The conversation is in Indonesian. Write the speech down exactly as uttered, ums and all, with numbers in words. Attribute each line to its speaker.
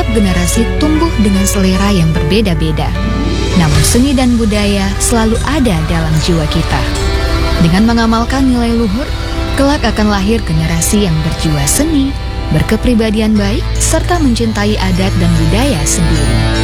Speaker 1: generasi tumbuh dengan selera yang berbeda-beda. Namun seni dan budaya selalu ada dalam jiwa kita. Dengan mengamalkan nilai luhur, kelak akan lahir generasi yang berjiwa seni, berkepribadian baik, serta mencintai adat dan budaya sendiri.